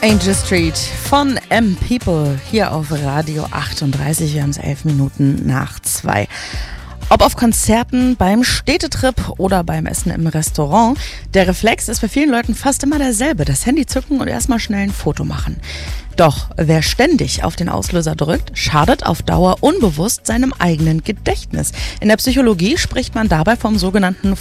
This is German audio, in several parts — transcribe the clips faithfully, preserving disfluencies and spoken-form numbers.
Angel Street von M People hier auf Radio achtunddreißig. Wir haben es elf Minuten nach zwei. Ob auf Konzerten, beim Städtetrip oder beim Essen im Restaurant, der Reflex ist bei vielen Leuten fast immer derselbe. Das Handy zücken und erstmal schnell ein Foto machen. Doch wer ständig auf den Auslöser drückt, schadet auf Dauer unbewusst seinem eigenen Gedächtnis. In der Psychologie spricht man dabei vom sogenannten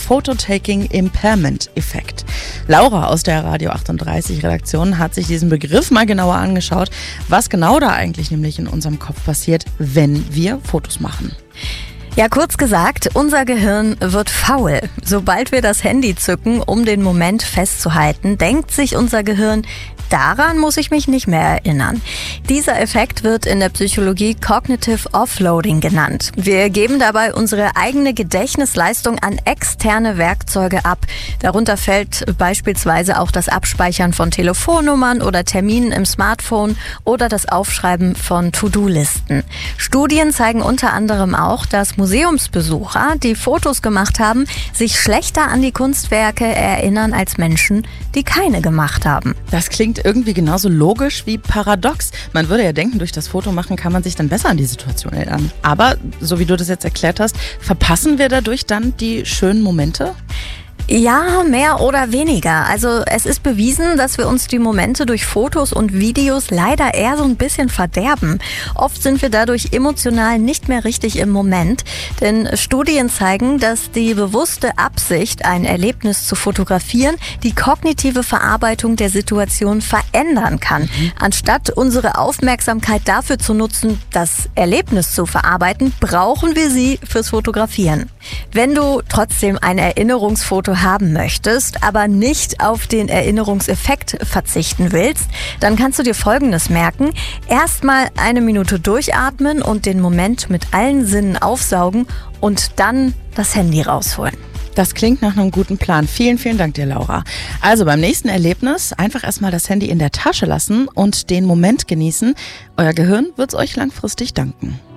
Photo-Taking-Impairment-Effekt. Laura aus der Radio achtunddreißig Redaktion hat sich diesen Begriff mal genauer angeschaut, was genau da eigentlich nämlich in unserem Kopf passiert, wenn wir Fotos machen. Ja, kurz gesagt, unser Gehirn wird faul. Sobald wir das Handy zücken, um den Moment festzuhalten, denkt sich unser Gehirn, daran muss ich mich nicht mehr erinnern. Dieser Effekt wird in der Psychologie Cognitive Offloading genannt. Wir geben dabei unsere eigene Gedächtnisleistung an externe Werkzeuge ab. Darunter fällt beispielsweise auch das Abspeichern von Telefonnummern oder Terminen im Smartphone oder das Aufschreiben von To-Do-Listen. Studien zeigen unter anderem auch, dass Museumsbesucher, die Fotos gemacht haben, sich schlechter an die Kunstwerke erinnern als Menschen, die keine gemacht haben. Das klingt irgendwie genauso logisch wie paradox. Man würde ja denken, durch das Fotomachen kann man sich dann besser an die Situation erinnern. Aber, so wie du das jetzt erklärt hast, verpassen wir dadurch dann die schönen Momente? Ja, mehr oder weniger. Also es ist bewiesen, dass wir uns die Momente durch Fotos und Videos leider eher so ein bisschen verderben. Oft sind wir dadurch emotional nicht mehr richtig im Moment. Denn Studien zeigen, dass die bewusste Absicht, ein Erlebnis zu fotografieren, die kognitive Verarbeitung der Situation verändern kann. Mhm. Anstatt unsere Aufmerksamkeit dafür zu nutzen, das Erlebnis zu verarbeiten, brauchen wir sie fürs Fotografieren. Wenn du trotzdem ein Erinnerungsfoto haben möchtest, aber nicht auf den Erinnerungseffekt verzichten willst, dann kannst du dir Folgendes merken. Erstmal eine Minute durchatmen und den Moment mit allen Sinnen aufsaugen und dann das Handy rausholen. Das klingt nach einem guten Plan. Vielen, vielen Dank dir, Laura. Also beim nächsten Erlebnis einfach erstmal das Handy in der Tasche lassen und den Moment genießen. Euer Gehirn wird es euch langfristig danken.